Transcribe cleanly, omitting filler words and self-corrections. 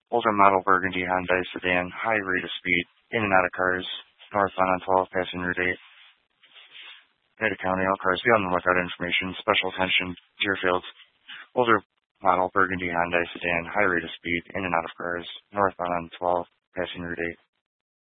Older model burgundy Hyundai sedan, high rate of speed, in and out of cars, northbound on 12, passing Route 8. Ada County, all cars be on the lookout information. Special attention, Deerfield. Older model burgundy Hyundai sedan, high rate of speed, in and out of cars, northbound on 12, passing Route 8.